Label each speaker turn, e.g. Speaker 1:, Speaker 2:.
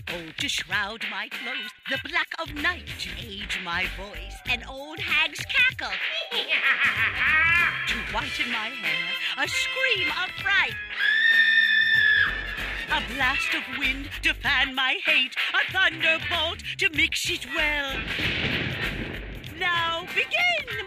Speaker 1: Gold to shroud my clothes, the black of night to age my voice, an old hag's cackle to whiten my hair, a scream of fright, a blast of wind to fan my hate, a thunderbolt to mix it well. Now begin